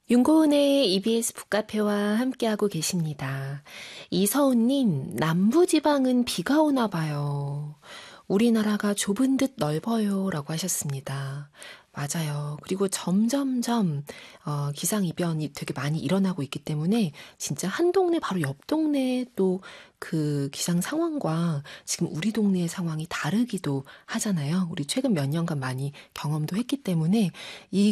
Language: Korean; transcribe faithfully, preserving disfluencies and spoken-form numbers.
윤고은의 이비에스 북카페와 함께하고 계십니다. 이서훈님, 남부지방은 비가 오나 봐요. 우리나라가 좁은 듯 넓어요. 라고 하셨습니다. 맞아요. 그리고 점점점 어, 기상이변이 되게 많이 일어나고 있기 때문에 진짜 한 동네 바로 옆 동네에 또 그 기상 상황과 지금 우리 동네의 상황이 다르기도 하잖아요. 우리 최근 몇 년간 많이 경험도 했기 때문에 이